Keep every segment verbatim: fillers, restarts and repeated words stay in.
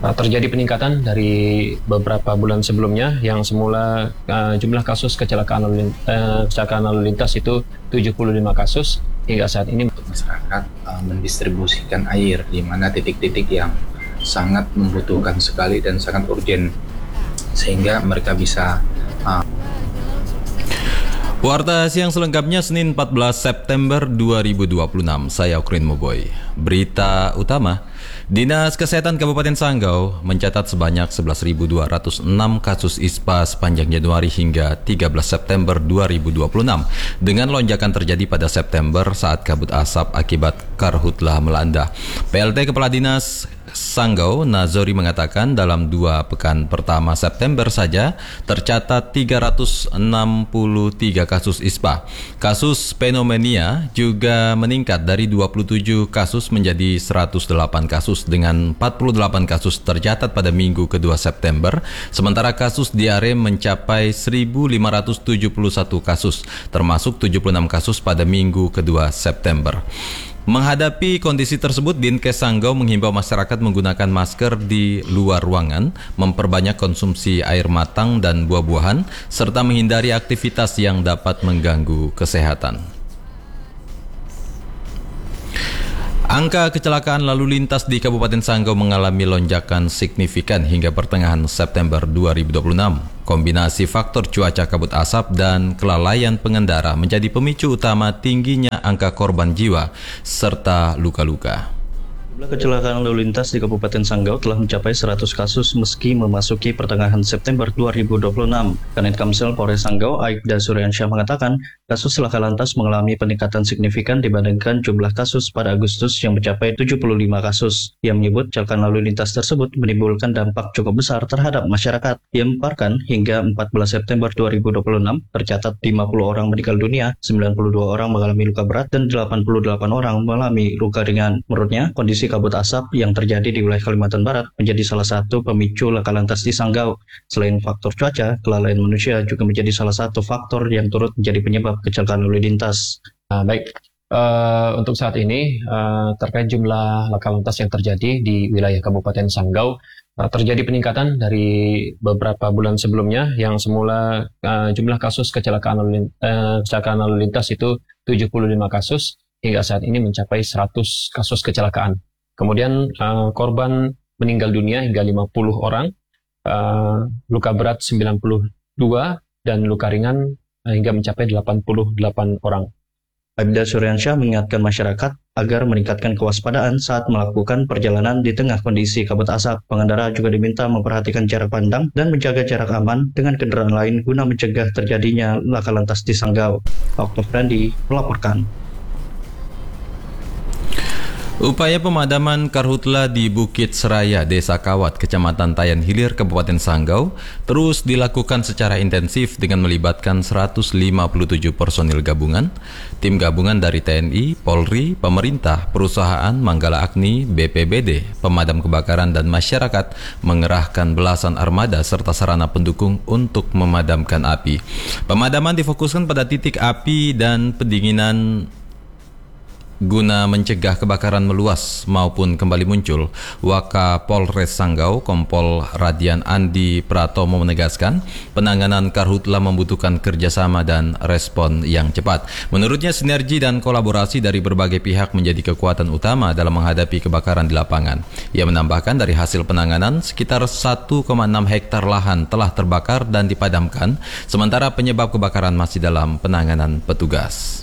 Uh, terjadi peningkatan dari beberapa bulan sebelumnya yang semula uh, jumlah kasus kecelakaan lalu, uh, kecelakaan lalu lintas itu tujuh puluh lima kasus hingga saat ini. Masyarakat uh, mendistribusikan air di mana titik-titik yang sangat membutuhkan sekali dan sangat urgen sehingga mereka bisa uh, Warta Siang selengkapnya Senin empat belas September dua ribu dua puluh enam. Saya Okrin Moboy. Berita utama, Dinas Kesehatan Kabupaten Sanggau mencatat sebanyak sebelas ribu dua ratus enam kasus I S P A sepanjang Januari hingga tiga belas September dua ribu dua puluh enam, dengan lonjakan terjadi pada September saat kabut asap akibat karhutlah melanda. P L T Kepala Dinas Sanggau Nazori mengatakan dalam dua pekan pertama September saja tercatat tiga ratus enam puluh tiga kasus I S P A. Kasus pneumonia juga meningkat dari dua puluh tujuh kasus menjadi seratus delapan kasus dengan empat puluh delapan kasus tercatat pada minggu kedua September, sementara kasus diare mencapai seribu lima ratus tujuh puluh satu kasus, termasuk tujuh puluh enam kasus pada minggu kedua September. Menghadapi kondisi tersebut, Dinkes Sanggau menghimbau masyarakat menggunakan masker di luar ruangan, memperbanyak konsumsi air matang dan buah-buahan, serta menghindari aktivitas yang dapat mengganggu kesehatan. Angka kecelakaan lalu lintas di Kabupaten Sanggau mengalami lonjakan signifikan hingga pertengahan September dua ribu dua puluh enam. Kombinasi faktor cuaca kabut asap dan kelalaian pengendara menjadi pemicu utama tingginya angka korban jiwa serta luka-luka. Jumlah kecelakaan lalu lintas di Kabupaten Sanggau telah mencapai seratus kasus meski memasuki pertengahan September dua ribu dua puluh enam. Kanit Kamsel Polres Sanggau, Aibda Suryansyah mengatakan, kasus laka lantas mengalami peningkatan signifikan dibandingkan jumlah kasus pada Agustus yang mencapai tujuh puluh lima kasus. Ia menyebut kecelakaan lalu lintas tersebut menimbulkan dampak cukup besar terhadap masyarakat. Ia memaparkan hingga empat belas September dua ribu dua puluh enam tercatat lima puluh orang meninggal dunia, sembilan puluh dua orang mengalami luka berat, dan delapan puluh delapan orang mengalami luka ringan. Menurutnya, kondisi kabut asap yang terjadi di wilayah Kalimantan Barat menjadi salah satu pemicu laka lantas di Sanggau. Selain faktor cuaca, kelalaian manusia juga menjadi salah satu faktor yang turut menjadi penyebab kecelakaan lalu lintas. Nah, baik, uh, untuk saat ini uh, terkait jumlah laka lantas yang terjadi di wilayah Kabupaten Sanggau, uh, terjadi peningkatan dari beberapa bulan sebelumnya yang semula uh, jumlah kasus kecelakaan lalu, uh, kecelakaan lalu lintas itu tujuh puluh lima kasus hingga saat ini mencapai seratus kasus kecelakaan. Kemudian uh, korban meninggal dunia hingga lima puluh orang, uh, luka berat sembilan puluh dua, dan luka ringan uh, hingga mencapai delapan puluh delapan orang. Aibda Suryansyah mengingatkan masyarakat agar meningkatkan kewaspadaan saat melakukan perjalanan di tengah kondisi kabut asap. Pengendara juga diminta memperhatikan jarak pandang dan menjaga jarak aman dengan kendaraan lain guna mencegah terjadinya laka lantas di Sanggau. Oktav Randi melaporkan. Upaya pemadaman karhutla di Bukit Seraya, Desa Kawat, Kecamatan Tayan Hilir, Kabupaten Sanggau terus dilakukan secara intensif dengan melibatkan seratus lima puluh tujuh personil gabungan, tim gabungan dari T N I, Polri, pemerintah, perusahaan, Manggala Agni, B P B D, pemadam kebakaran dan masyarakat mengerahkan belasan armada serta sarana pendukung untuk memadamkan api. Pemadaman difokuskan pada titik api dan pendinginan guna mencegah kebakaran meluas maupun kembali muncul. Wakapolres Sanggau, Kompol Radian Andi Pratomo menegaskan, penanganan karhutla membutuhkan kerjasama dan respon yang cepat. Menurutnya, sinergi dan kolaborasi dari berbagai pihak menjadi kekuatan utama dalam menghadapi kebakaran di lapangan. Ia menambahkan dari hasil penanganan, sekitar satu koma enam hektar lahan telah terbakar dan dipadamkan, sementara penyebab kebakaran masih dalam penanganan petugas.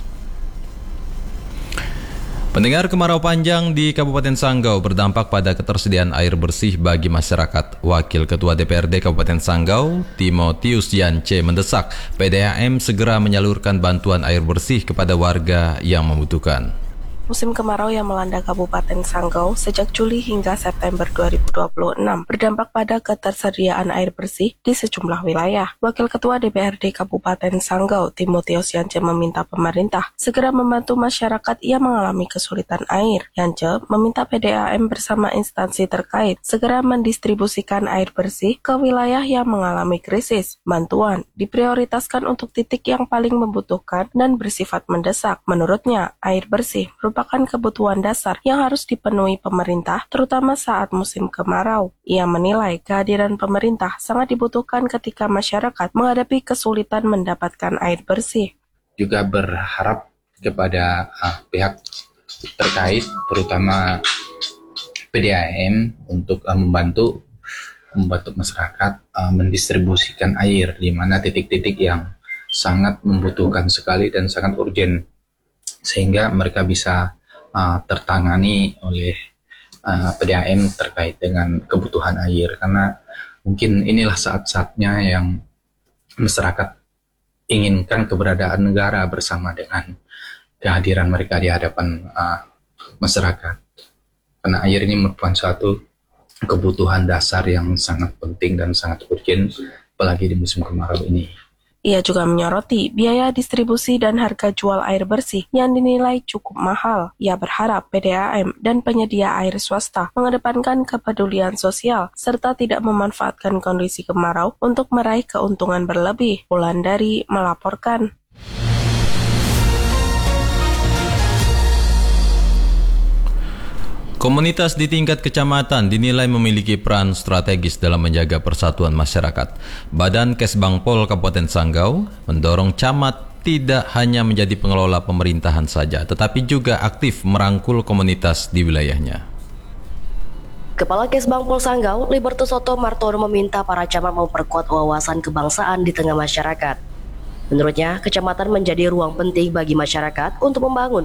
Pendengar, kemarau panjang di Kabupaten Sanggau berdampak pada ketersediaan air bersih bagi masyarakat. Wakil Ketua D P R D Kabupaten Sanggau, Timotius Yance, mendesak P D A M segera menyalurkan bantuan air bersih kepada warga yang membutuhkan. Musim kemarau yang melanda Kabupaten Sanggau sejak Juli hingga September dua ribu dua puluh enam berdampak pada ketersediaan air bersih di sejumlah wilayah. Wakil Ketua D P R D Kabupaten Sanggau, Timotius Yance, meminta pemerintah segera membantu masyarakat yang mengalami kesulitan air. Yance meminta P D A M bersama instansi terkait segera mendistribusikan air bersih ke wilayah yang mengalami krisis. Bantuan diprioritaskan untuk titik yang paling membutuhkan dan bersifat mendesak. Menurutnya, air bersih merupakan merupakan kebutuhan dasar yang harus dipenuhi pemerintah, terutama saat musim kemarau. Ia menilai kehadiran pemerintah sangat dibutuhkan ketika masyarakat menghadapi kesulitan mendapatkan air bersih. Juga berharap kepada uh, pihak terkait, terutama P D A M, untuk uh, membantu membantu masyarakat uh, mendistribusikan air di mana titik-titik yang sangat membutuhkan sekali dan sangat urgen, sehingga mereka bisa uh, tertangani oleh uh, P D A M terkait dengan kebutuhan air. Karena mungkin inilah saat-saatnya yang masyarakat inginkan keberadaan negara bersama dengan kehadiran mereka di hadapan uh, masyarakat. Karena air ini merupakan suatu kebutuhan dasar yang sangat penting dan sangat urgen, apalagi di musim kemarau ini. Ia juga menyoroti biaya distribusi dan harga jual air bersih yang dinilai cukup mahal. Ia berharap P D A M dan penyedia air swasta mengedepankan kepedulian sosial serta tidak memanfaatkan kondisi kemarau untuk meraih keuntungan berlebih. Wulandari melaporkan. Komunitas di tingkat kecamatan dinilai memiliki peran strategis dalam menjaga persatuan masyarakat. Badan Kesbangpol Kabupaten Sanggau mendorong camat tidak hanya menjadi pengelola pemerintahan saja, tetapi juga aktif merangkul komunitas di wilayahnya. Kepala Kesbangpol Sanggau, Libertus Soto Martono, meminta para camat memperkuat wawasan kebangsaan di tengah masyarakat. Menurutnya, kecamatan menjadi ruang penting bagi masyarakat untuk membangun